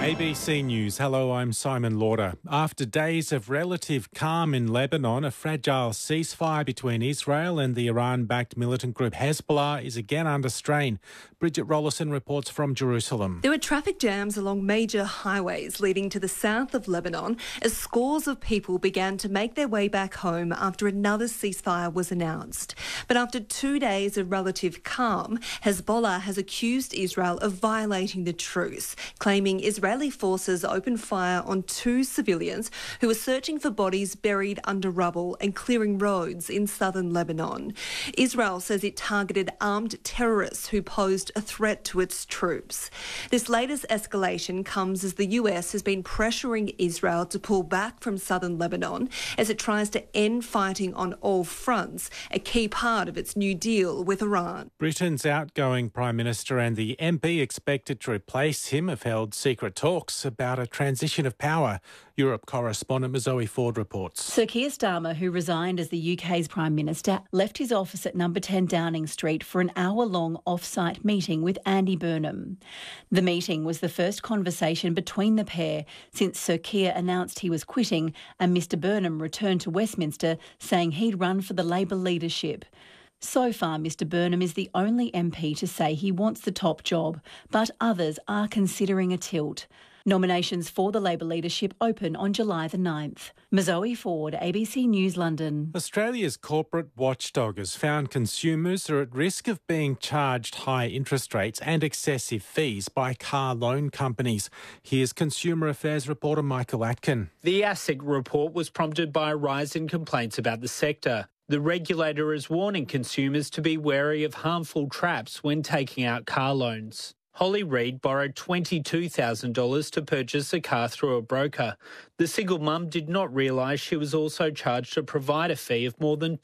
ABC News. Hello, I'm Simon Lauder. After days of relative calm in Lebanon, a fragile ceasefire between Israel and the Iran-backed militant group Hezbollah is again under strain. Bridget Rollison reports from Jerusalem. There were traffic jams along major highways leading to the south of Lebanon as scores of people began to make their way back home after another ceasefire was announced. But after 2 days of relative calm, Hezbollah has accused Israel of violating the truce, claiming Israeli forces opened fire on 2 civilians who were searching for bodies buried under rubble and clearing roads in southern Lebanon. Israel says it targeted armed terrorists who posed a threat to its troops. This latest escalation comes as the US has been pressuring Israel to pull back from southern Lebanon as it tries to end fighting on all fronts, a key part of its new deal with Iran. Britain's outgoing Prime Minister and the MP expected to replace him have held secret talks about a transition of power. Europe correspondent Zoe Ford reports. Sir Keir Starmer, who resigned as the UK's Prime Minister, left his office at number 10 Downing Street for an hour-long off-site meeting with Andy Burnham. The meeting was the first conversation between the pair since Sir Keir announced he was quitting and Mr Burnham returned to Westminster saying he'd run for the Labor leadership. So far, Mr Burnham is the only MP to say he wants the top job, but others are considering a tilt. Nominations for the Labor leadership open on July the 9th. Zoe Ford, ABC News, London. Australia's corporate watchdog has found consumers are at risk of being charged high interest rates and excessive fees by car loan companies. Here's Consumer Affairs reporter Michael Atkin. The ASIC report was prompted by a rise in complaints about the sector. The regulator is warning consumers to be wary of harmful traps when taking out car loans. Holly Reid borrowed $22,000 to purchase a car through a broker. The single mum did not realise she was also charged a provider fee of more than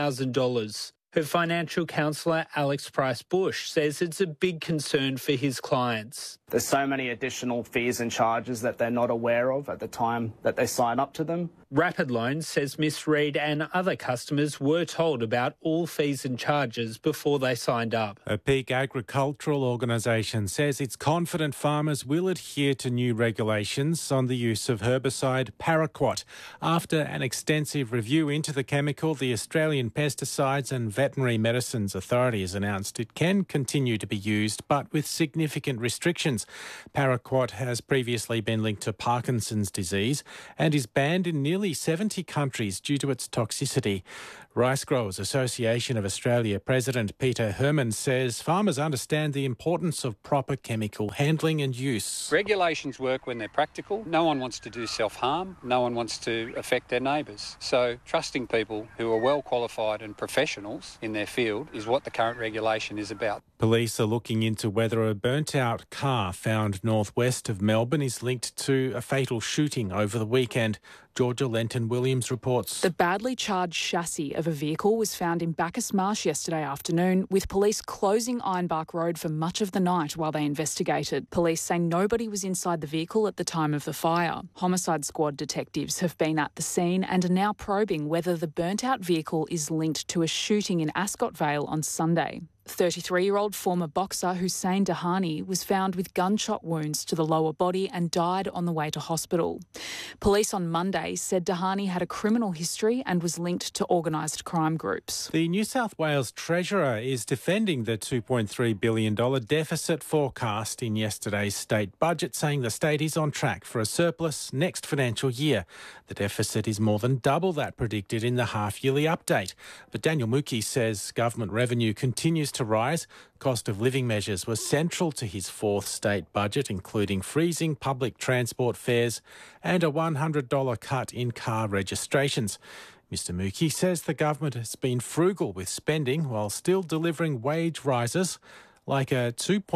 $2,000. Her financial counsellor, Alex Price-Bush, says it's a big concern for his clients. There's so many additional fees and charges that they're not aware of at the time that they sign up to them. Rapid Loans says Miss Reid and other customers were told about all fees and charges before they signed up. A peak agricultural organisation says it's confident farmers will adhere to new regulations on the use of herbicide paraquat. After an extensive review into the chemical, the Australian Pesticides and Veterinary Medicines Authority has announced it can continue to be used, but with significant restrictions. Paraquat has previously been linked to Parkinson's disease and is banned in nearly 70 countries due to its toxicity. Rice Growers Association of Australia President Peter Herman says farmers understand the importance of proper chemical handling and use. Regulations work when they're practical. No one wants to do self-harm. No one wants to affect their neighbours. So trusting people who are well qualified and professionals in their field is what the current regulation is about. Police are looking into whether a burnt-out car found northwest of Melbourne is linked to a fatal shooting over the weekend. Georgia Lenton-Williams reports. The badly charged chassis of a vehicle was found in Bacchus Marsh yesterday afternoon, with police closing Ironbark Road for much of the night while they investigated. Police say nobody was inside the vehicle at the time of the fire. Homicide Squad detectives have been at the scene and are now probing whether the burnt-out vehicle is linked to a shooting in Ascot Vale on Sunday. 33-year-old former boxer Hussein Dahani was found with gunshot wounds to the lower body and died on the way to hospital. Police on Monday said Dahani had a criminal history and was linked to organised crime groups. The New South Wales Treasurer is defending the $2.3 billion deficit forecast in yesterday's state budget, saying the state is on track for a surplus next financial year. The deficit is more than double that predicted in the half-yearly update. But Daniel Mookie says government revenue continues to rise. Cost of living measures were central to his fourth state budget, including freezing public transport fares and a $100 cut in car registrations. Mr Mookie says the government has been frugal with spending while still delivering wage rises like a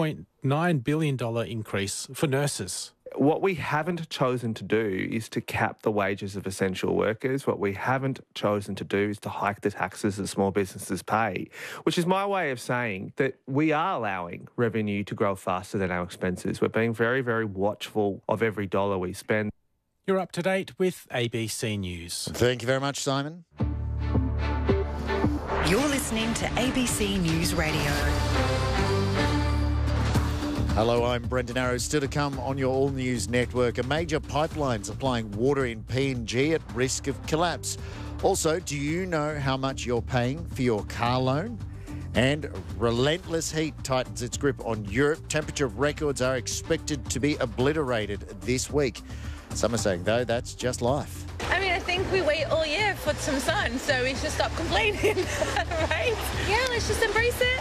$2.9 billion increase for nurses. What we haven't chosen to do is to cap the wages of essential workers. What we haven't chosen to do is to hike the taxes that small businesses pay, which is my way of saying that we are allowing revenue to grow faster than our expenses. We're being very, very watchful of every dollar we spend. You're up to date with ABC News. Thank you very much, Simon. You're listening to ABC News Radio. Hello, I'm Brendan Arrows. Still to come on your All News network, a major pipeline supplying water in PNG at risk of collapse. Also, do you know how much you're paying for your car loan? And relentless heat tightens its grip on Europe. Temperature records are expected to be obliterated this week. Some are saying, though, that's just life. I mean, I think we wait all year for some sun, so we should stop complaining, right? Yeah, let's just embrace it.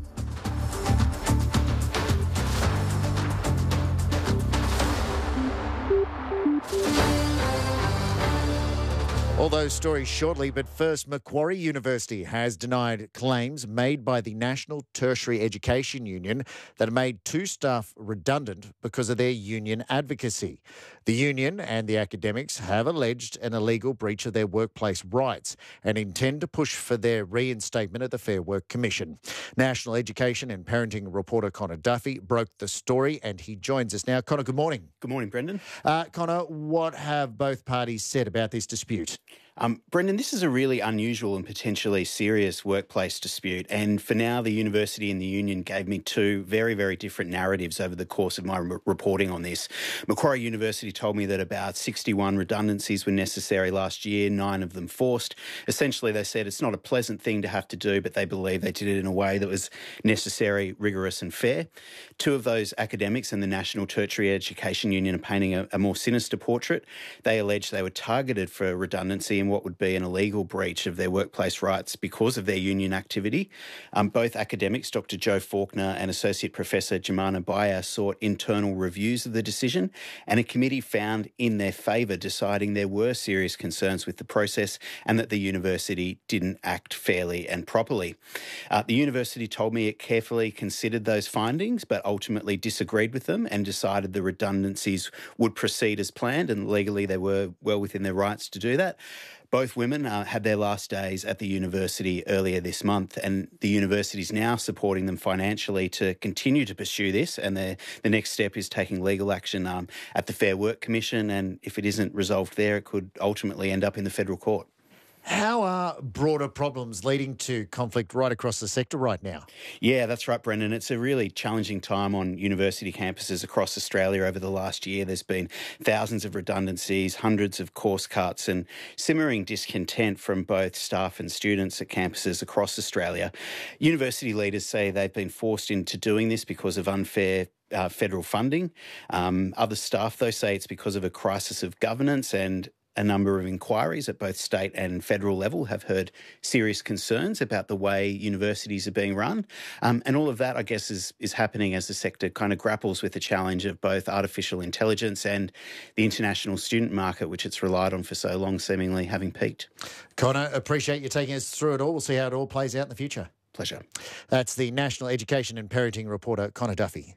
All those stories shortly, but first, Macquarie University has denied claims made by the National Tertiary Education Union that made two staff redundant because of their union advocacy. The union and the academics have alleged an illegal breach of their workplace rights and intend to push for their reinstatement at the Fair Work Commission. National Education and Parenting reporter Connor Duffy broke the story and he joins us now. Connor, good morning. Good morning, Brendan. Connor, what have both parties said about this dispute? Brendan, this is a really unusual and potentially serious workplace dispute. And for now, the university and the union gave me two very, very different narratives over the course of my reporting on this. Macquarie University told me that about 61 redundancies were necessary last year, 9 of them forced. Essentially, they said it's not a pleasant thing to have to do, but they believe they did it in a way that was necessary, rigorous and fair. Two of those academics and the National Tertiary Education Union are painting a more sinister portrait. They allege they were targeted for redundancy and what would be an illegal breach of their workplace rights because of their union activity. Both academics, Dr. Joe Faulkner and Associate Professor Jemana Baya, sought internal reviews of the decision, and a committee found in their favour, deciding there were serious concerns with the process and that the university didn't act fairly and properly. The university told me it carefully considered those findings but ultimately disagreed with them and decided the redundancies would proceed as planned, and legally they were well within their rights to do that. Both women had their last days at the university earlier this month, and the university is now supporting them financially to continue to pursue this, and the next step is taking legal action at the Fair Work Commission, and if it isn't resolved there, it could ultimately end up in the federal court. How are broader problems leading to conflict right across the sector right now? Yeah, that's right, Brendan. It's a really challenging time on university campuses across Australia over the last year. There's been thousands of redundancies, hundreds of course cuts and simmering discontent from both staff and students at campuses across Australia. University leaders say they've been forced into doing this because of unfair federal funding. Other staff, though, say it's because of a crisis of governance, and a number of inquiries at both state and federal level have heard serious concerns about the way universities are being run. And all of that, I guess, is happening as the sector kind of grapples with the challenge of both artificial intelligence and the international student market, which it's relied on for so long, seemingly having peaked. Connor, appreciate you taking us through it all. We'll see how it all plays out in the future. Pleasure. That's the National Education and Parenting reporter, Connor Duffy.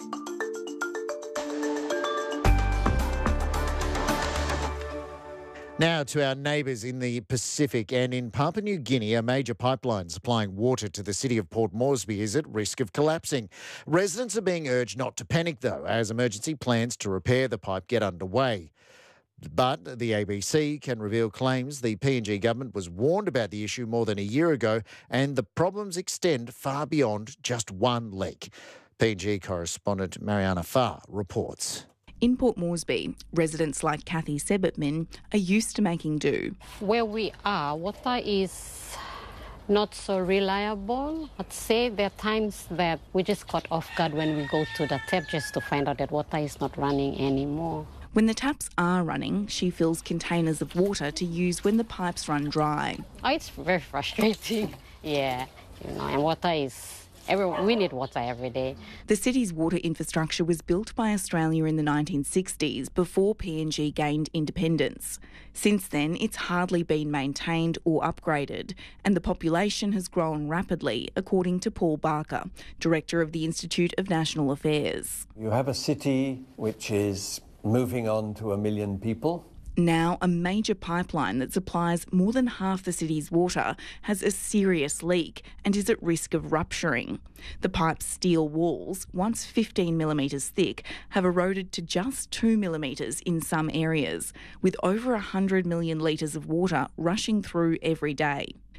Now to our neighbours in the Pacific, and in Papua New Guinea, a major pipeline supplying water to the city of Port Moresby is at risk of collapsing. Residents are being urged not to panic, though, as emergency plans to repair the pipe get underway. But the ABC can reveal claims the PNG government was warned about the issue more than a year ago, and the problems extend far beyond just one leak. PNG correspondent Mariana Farr reports. In Port Moresby, residents like Kathy Sebitmin are used to making do. Where we are, water is not so reliable. I'd say there are times that we just caught off guard when we go to the tap just to find out that water is not running anymore. When the taps are running, she fills containers of water to use when the pipes run dry. Oh, it's very frustrating. Yeah, and water is... we need water every day. The city's water infrastructure was built by Australia in the 1960s before PNG gained independence. Since then, it's hardly been maintained or upgraded, and the population has grown rapidly, according to Paul Barker, Director of the Institute of National Affairs. You have a city which is moving on to 1 million people. Now, a major pipeline that supplies more than half the city's water has a serious leak and is at risk of rupturing. The pipe's steel walls, once 15 millimetres thick, have eroded to just 2 millimetres in some areas, with over 100 million litres of water rushing through every day.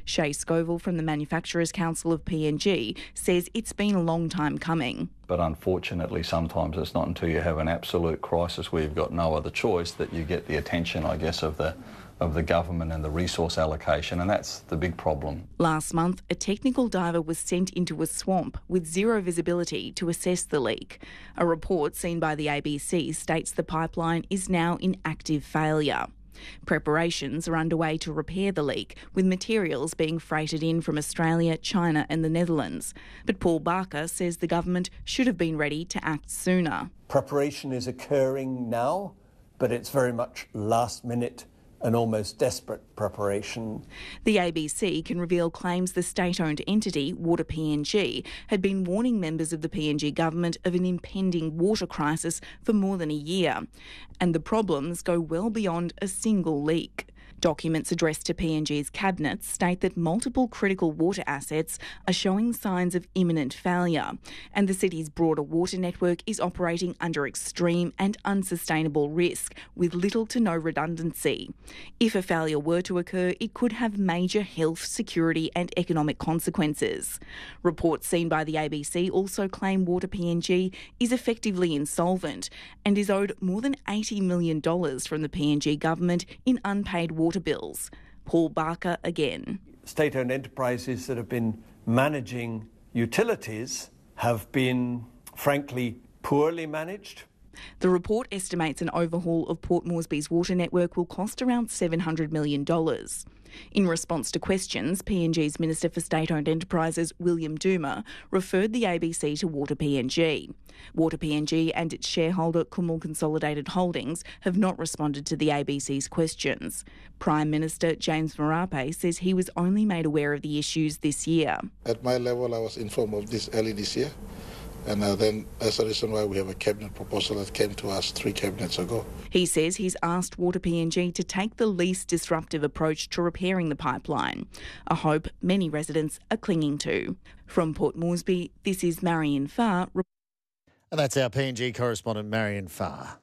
Shay Scoville from the Manufacturers Council of PNG says it's been a long time coming. But unfortunately, sometimes it's not until you have an absolute crisis where you've got no other choice that you get the attention, I guess, of the government and the resource allocation, and that's the big problem. Last month, a technical diver was sent into a swamp with zero visibility to assess the leak. A report seen by the ABC states the pipeline is now in active failure. Preparations are underway to repair the leak, with materials being freighted in from Australia, China and the Netherlands. But Paul Barker says the government should have been ready to act sooner. Preparation is occurring now, but it's very much last minute and almost desperate preparation. The ABC can reveal claims the state-owned entity, Water PNG, had been warning members of the PNG government of an impending water crisis for more than a year. And the problems go well beyond a single leak. Documents addressed to PNG's cabinet state that multiple critical water assets are showing signs of imminent failure, and the city's broader water network is operating under extreme and unsustainable risk with little to no redundancy. If a failure were to occur, it could have major health, security and economic consequences. Reports seen by the ABC also claim Water PNG is effectively insolvent and is owed more than $80 million from the PNG government in unpaid water bills. Paul Barker again. State-owned enterprises that have been managing utilities have been, frankly, poorly managed. The report estimates an overhaul of Port Moresby's water network will cost around $700 million. In response to questions, PNG's Minister for State-Owned Enterprises, William Duma, referred the ABC to Water PNG. Water PNG and its shareholder, Kumul Consolidated Holdings, have not responded to the ABC's questions. Prime Minister James Marape says he was only made aware of the issues this year. At my level, I was informed of this early this year. And then that's the reason why we have a cabinet proposal that came to us 3 cabinets ago. He says he's asked Water PNG to take the least disruptive approach to repairing the pipeline, a hope many residents are clinging to. From Port Moresby, this is Marion Farr. And that's our PNG correspondent, Marion Farr.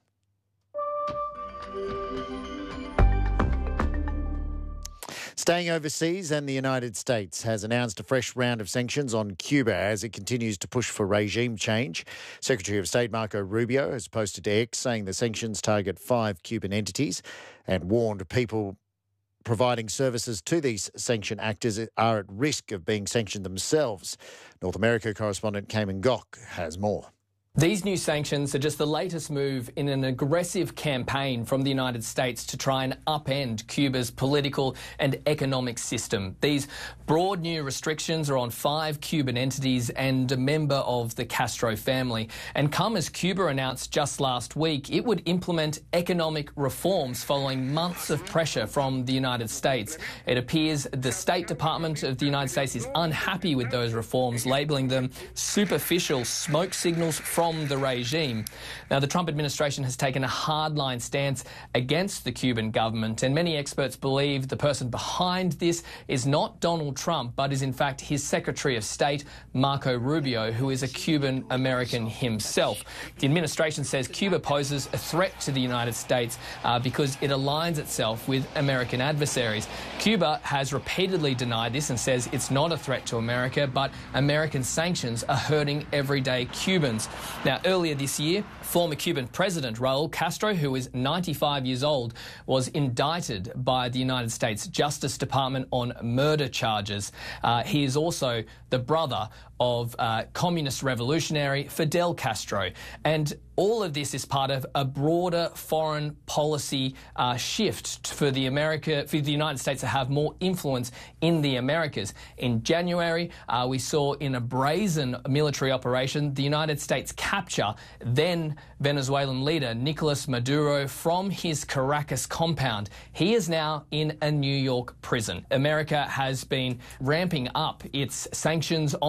Staying overseas, and the United States has announced a fresh round of sanctions on Cuba as it continues to push for regime change. Secretary of State Marco Rubio has posted to X saying the sanctions target 5 Cuban entities and warned people providing services to these sanctioned actors are at risk of being sanctioned themselves. North America correspondent Cayman Gok has more. These new sanctions are just the latest move in an aggressive campaign from the United States to try and upend Cuba's political and economic system. These broad new restrictions are on 5 Cuban entities and a member of the Castro family, and come as Cuba announced just last week it would implement economic reforms following months of pressure from the United States. It appears the State Department of the United States is unhappy with those reforms, labelling them superficial smoke signals from the regime. Now, the Trump administration has taken a hardline stance against the Cuban government, and many experts believe the person behind this is not Donald Trump, but is in fact his Secretary of State, Marco Rubio, who is a Cuban American himself. The administration says Cuba poses a threat to the United States because it aligns itself with American adversaries. Cuba has repeatedly denied this and says it's not a threat to America, but American sanctions are hurting everyday Cubans. Now, earlier this year, former Cuban President Raul Castro, who is 95 years old, was indicted by the United States Justice Department on murder charges. He is also the brother of communist revolutionary Fidel Castro. And all of this is part of a broader foreign policy shift for the United States to have more influence in the Americas. In January, we saw in a brazen military operation the United States capture then Venezuelan leader Nicolas Maduro from his Caracas compound. He is now in a New York prison. America has been ramping up its sanctions on countries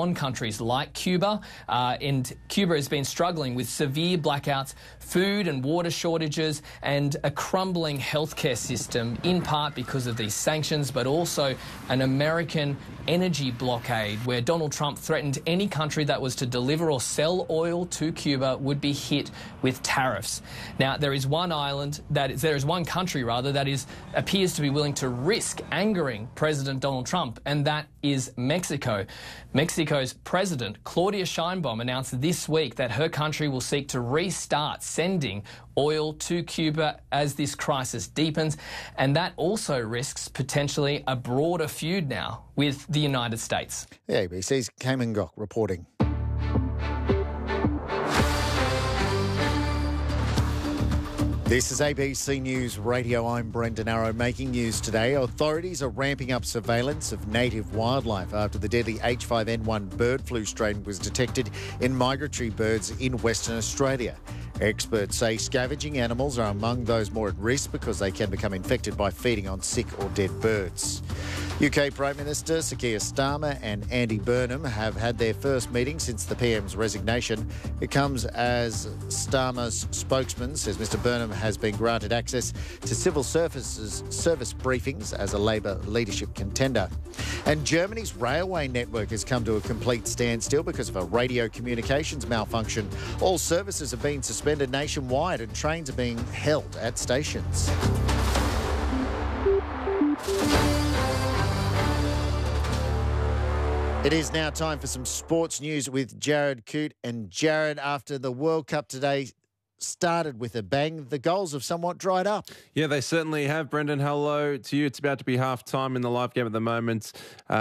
countries like Cuba, and Cuba has been struggling with severe blackouts, food and water shortages, and a crumbling healthcare system, in part because of these sanctions, but also an American energy blockade where Donald Trump threatened any country that was to deliver or sell oil to Cuba would be hit with tariffs. Now, there is one country that appears to be willing to risk angering President Donald Trump, and that is Mexico. Mexico's president, Claudia Sheinbaum, announced this week that her country will seek to restart sending oil to Cuba as this crisis deepens, and that also risks potentially a broader feud now with the United States. The ABC's Cayman Gok reporting. This is ABC News Radio. I'm Brendan Arrow. Making news today. Authorities are ramping up surveillance of native wildlife after the deadly H5N1 bird flu strain was detected in migratory birds in Western Australia. Experts say scavenging animals are among those more at risk because they can become infected by feeding on sick or dead birds. UK Prime Minister Sir Keir Starmer and Andy Burnham have had their first meeting since the PM's resignation. It comes as Starmer's spokesman says Mr Burnham has been granted access to civil service briefings as a Labor leadership contender. And Germany's railway network has come to a complete standstill because of a radio communications malfunction. All services have been suspended nationwide and trains are being held at stations. It is now time for some sports news with Jared Coote. And Jared, after the World Cup today started with a bang, the goals have somewhat dried up. Yeah, they certainly have. Brendan, hello to you. It's about to be half-time in the live game at the moment.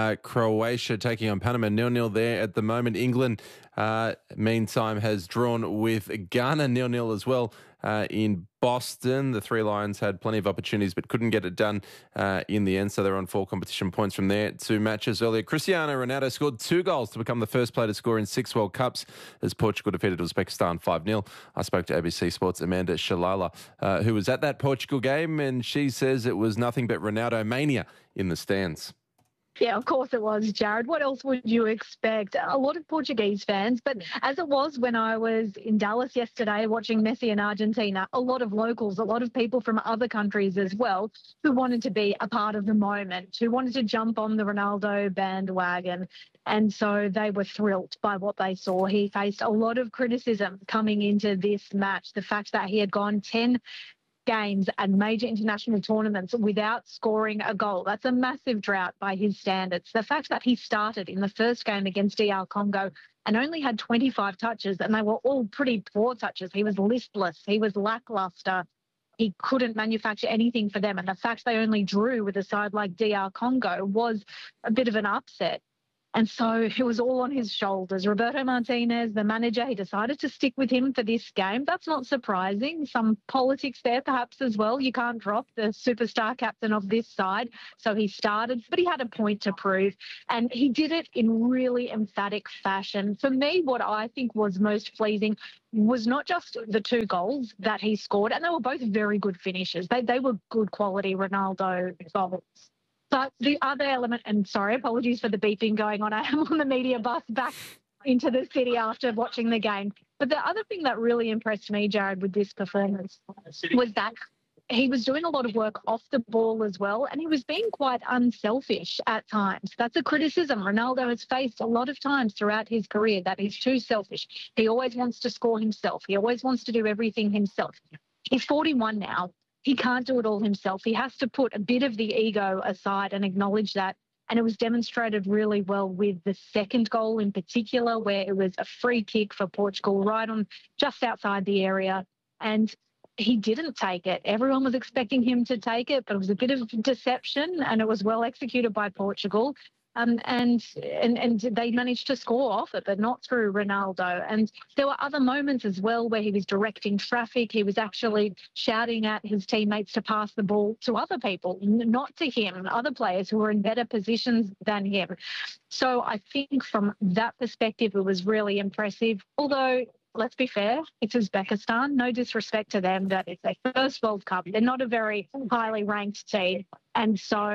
Croatia taking on Panama, 0-0 there at the moment. England, meantime, has drawn with Ghana 0-0 as well. In Boston, the Three Lions had plenty of opportunities but couldn't get it done in the end, so they're on 4 competition points from their 2 matches earlier. Cristiano Ronaldo scored 2 goals to become the first player to score in 6 World Cups as Portugal defeated Uzbekistan 5-0. I spoke to ABC Sports' Amanda Shalala, who was at that Portugal game, and she says it was nothing but Ronaldo mania in the stands. Yeah, of course it was, Jared. What else would you expect? A lot of Portuguese fans, but as it was when I was in Dallas yesterday watching Messi in Argentina, a lot of locals, a lot of people from other countries as well who wanted to be a part of the moment, who wanted to jump on the Ronaldo bandwagon. And so they were thrilled by what they saw. He faced a lot of criticism coming into this match. The fact that he had gone 10 games and major international tournaments without scoring a goal. That's a massive drought by his standards. The fact that he started in the first game against DR Congo and only had 25 touches, and they were all pretty poor touches. He was listless. He was lackluster. He couldn't manufacture anything for them. And the fact they only drew with a side like DR Congo was a bit of an upset. And so it was all on his shoulders. Roberto Martinez, the manager, he decided to stick with him for this game. That's not surprising. Some politics there perhaps as well. You can't drop the superstar captain of this side. So he started, but he had a point to prove. And he did it in really emphatic fashion. For me, what I think was most pleasing was not just the 2 goals that he scored, and they were both very good finishes. They were good quality Ronaldo goals. But the other element, and sorry, apologies for the beeping going on. I am on the media bus back into the city after watching the game. But the other thing that really impressed me, Jared, with this performance was that he was doing a lot of work off the ball as well, and he was being quite unselfish at times. That's a criticism Ronaldo has faced a lot of times throughout his career, that he's too selfish. He always wants to score himself. He always wants to do everything himself. He's 41 now. He can't do it all himself. He has to put a bit of the ego aside and acknowledge that. And it was demonstrated really well with the second goal in particular, where it was a free kick for Portugal right on just outside the area. And he didn't take it. Everyone was expecting him to take it, but it was a bit of deception, and it was well executed by Portugal. And they managed to score off it, but not through Ronaldo. And there were other moments as well where he was directing traffic. He was actually shouting at his teammates to pass the ball to other people, not to him, other players who were in better positions than him. So I think from that perspective, it was really impressive. Although, let's be fair, it's Uzbekistan. No disrespect to them, that it's their first World Cup. They're not a very highly ranked team. And so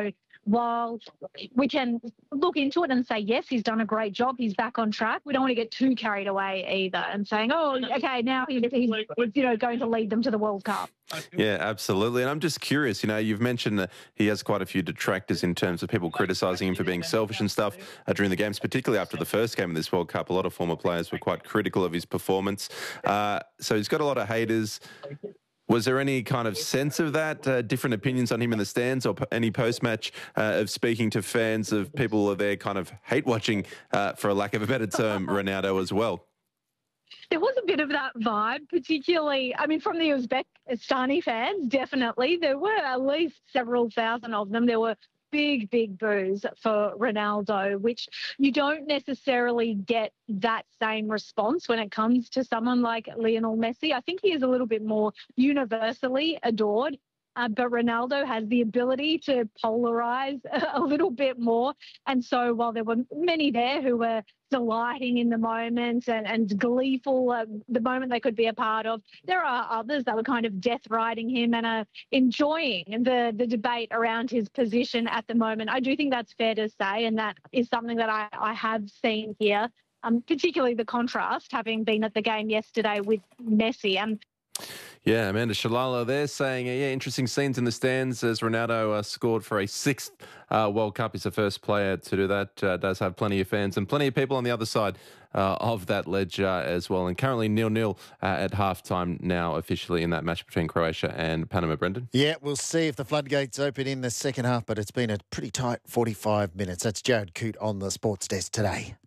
while we can look into it and say, yes, he's done a great job, he's back on track, we don't want to get too carried away either and saying, oh, okay, now he's going to lead them to the World Cup. Yeah, absolutely. And I'm just curious, you've mentioned that he has quite a few detractors in terms of people criticising him for being selfish and stuff during the games, particularly after the first game of this World Cup. A lot of former players were quite critical of his performance. So he's got a lot of haters. Was there any kind of sense of that, different opinions on him in the stands, or any post-match of speaking to fans, of people who are there kind of hate-watching, for a lack of a better term, Ronaldo as well? There was a bit of that vibe, particularly, from the Uzbekistani fans, definitely. There were at least several thousand of them. There were big boos for Ronaldo, which you don't necessarily get that same response when it comes to someone like Lionel Messi. I think he is a little bit more universally adored. But Ronaldo has the ability to polarise a little bit more. And so while there were many there who were delighting in the moment and gleeful the moment they could be a part of, there are others that were kind of death riding him and are enjoying the debate around his position at the moment. I do think that's fair to say, and that is something that I have seen here, particularly the contrast, having been at the game yesterday with Messi. Yeah, Amanda Shalala there saying, interesting scenes in the stands as Ronaldo scored for a sixth World Cup. He's the first player to do that. Does have plenty of fans and plenty of people on the other side of that ledger as well. And currently 0-0 at halftime now officially in that match between Croatia and Panama, Brendan. Yeah, we'll see if the floodgates open in the second half, but it's been a pretty tight 45 minutes. That's Jared Coote on the Sports Desk today.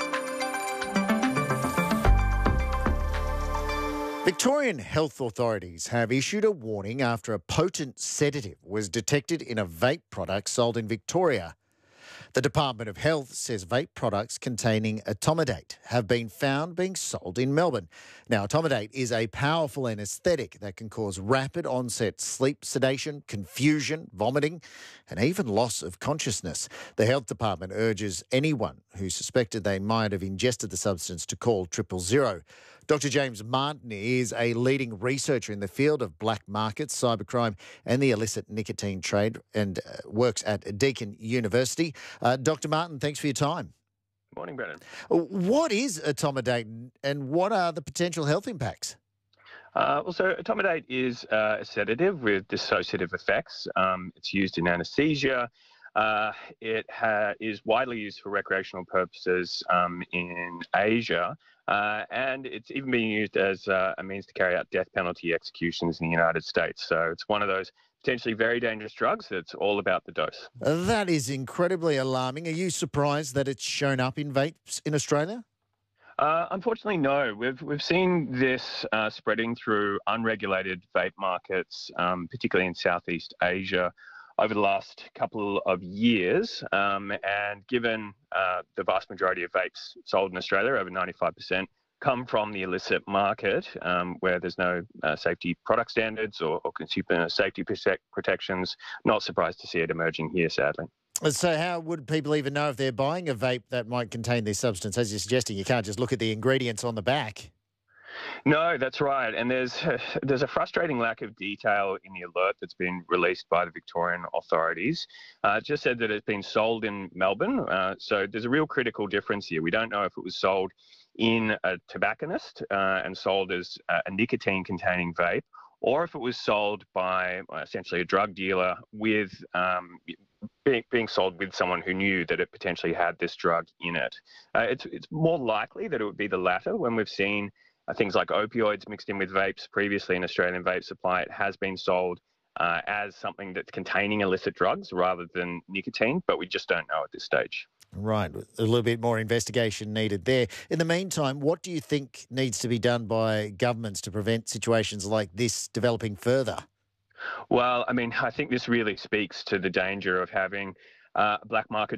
Victorian health authorities have issued a warning after a potent sedative was detected in a vape product sold in Victoria. The Department of Health says vape products containing etomidate have been found being sold in Melbourne. Now, etomidate is a powerful anaesthetic that can cause rapid onset sleep sedation, confusion, vomiting, and even loss of consciousness. The Health Department urges anyone who suspected they might have ingested the substance to call 000. Dr. James Martin is a leading researcher in the field of black markets, cybercrime and the illicit nicotine trade, and works at Deakin University. Dr. Martin, thanks for your time. Good morning, Brendan. What is etomidate and what are the potential health impacts? So etomidate is a sedative with dissociative effects. It's used in anaesthesia. It is widely used for recreational purposes in Asia. And it's even being used as a means to carry out death penalty executions in the United States. So it's one of those potentially very dangerous drugs that's all about the dose. That is incredibly alarming. Are you surprised that it's shown up in vapes in Australia? Unfortunately, no. We've seen this spreading through unregulated vape markets, particularly in Southeast Asia, over the last couple of years. And given the vast majority of vapes sold in Australia, over 95%, come from the illicit market, where there's no safety product standards or consumer safety protections, not surprised to see it emerging here, sadly. So how would people even know if they're buying a vape that might contain this substance? As you're suggesting, you can't just look at the ingredients on the back. No, that's right. And there's a frustrating lack of detail in the alert that's been released by the Victorian authorities. It just said that it's been sold in Melbourne. So there's a real critical difference here. We don't know if it was sold in a tobacconist and sold as a nicotine-containing vape, or if it was sold by essentially a drug dealer with being sold with someone who knew that it potentially had this drug in it. It's more likely that it would be the latter. When we've seen things like opioids mixed in with vapes previously in Australian vape supply, it has been sold as something that's containing illicit drugs rather than nicotine, but we just don't know at this stage. Right, a little bit more investigation needed there. In the meantime, what do you think needs to be done by governments to prevent situations like this developing further? Well, I think this really speaks to the danger of having black market